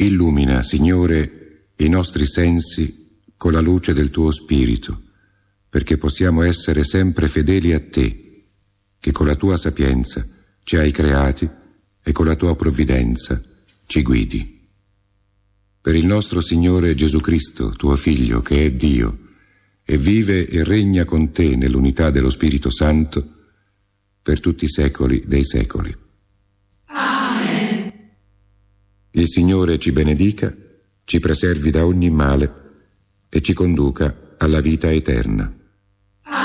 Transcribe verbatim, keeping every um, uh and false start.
Illumina, Signore, i nostri sensi con la luce del tuo Spirito, perché possiamo essere sempre fedeli a te, che con la tua sapienza ci hai creati e con la tua provvidenza ci guidi. Per il nostro Signore Gesù Cristo, tuo Figlio, che è Dio, e vive e regna con te nell'unità dello Spirito Santo, per tutti i secoli dei secoli. Amen. Il Signore ci benedica, ci preservi da ogni male e ci conduca alla vita eterna.